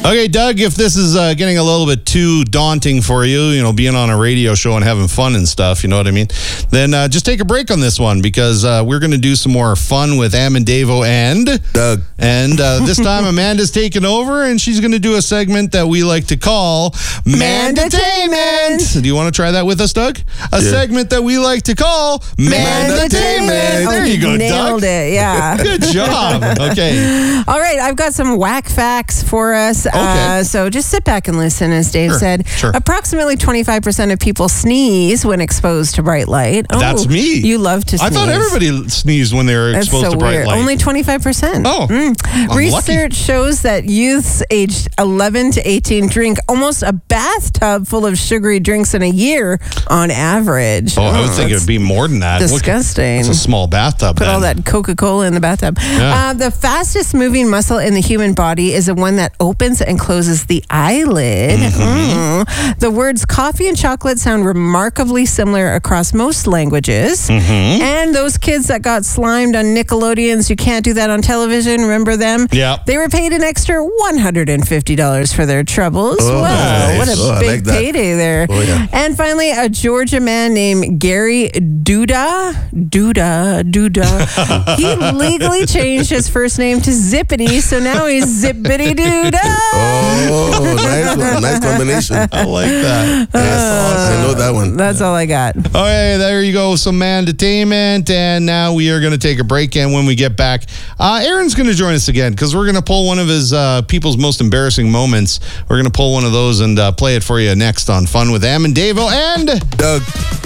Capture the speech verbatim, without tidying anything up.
Okay, Doug, if this is uh, getting a little bit too daunting for you, you know, being on a radio show and having fun and stuff, you know what I mean? Then uh, just take a break on this one because uh, we're going to do some more fun with Amandavo and Doug. And uh, this time Amanda's taking over and she's going to do a segment that we like to call Mandatainment. Do you want to try that with us, Doug? A Yeah. segment that we like to call Mandatainment. Oh, There you go, nailed Doug. it, yeah. Good job. Okay. All right, I've got some whack facts for us. Okay. Uh, so just sit back and listen, as Dave Sure, said. sure. Approximately twenty-five percent of people sneeze when exposed to bright light. Oh, That's me. You love to sneeze. I thought everybody sneezed when they were That's exposed so to bright weird. light. Only twenty-five percent. Oh, I'm Research lucky. shows that youths aged eleven to eighteen drink almost a bathtub full of sugary drinks in a year on average. Oh, I would think it that's would be more than that. Look, disgusting. it's a small bathtub. Put then. all that Coca-Cola in the bathtub. Yeah. Uh, the fastest moving muscle in the human body is the one that opens and closes the eyelid. Mm. The words coffee and chocolate sound remarkably similar across most languages. And those kids that got slimed on Nickelodeon's You Can't Do That on Television, remember them? Yeah. They were paid an extra one hundred fifty dollars for their troubles. Oh, wow, nice. what a Oh, I big like that. payday there. Oh, yeah. And finally, a Georgia man named Gary Duda, Duda, Duda, he legally changed his first name to Zippity, so now he's Zippity Duda. Oh, nice one. Nice combination. I like that. Yes, I know that one. That's all I got. Okay, there you go. Some mandatainment. And now we are going to take a break. And when we get back, uh, Aaron's going to join us again because we're going to pull one of his uh, people's most embarrassing moments. We're going to pull one of those and uh, play it for you next on Fun with Amandavo and Doug.